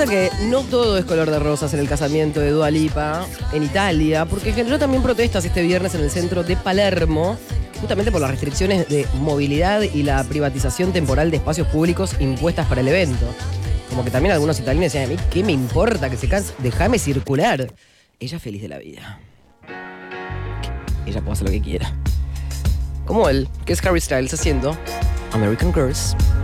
pasa que no todo es color de rosas en el casamiento de Dua Lipa en Italia, porque generó también protestas este viernes en el centro de Palermo, justamente por las restricciones de movilidad y la privatización temporal de espacios públicos impuestas para el evento. Como que también algunos italianos decían, a mí, ¿qué me importa que se case? Déjame circular. Ella feliz de la vida. Ella puede hacer lo que quiera. Como él, que es Harry Styles haciendo American Girls.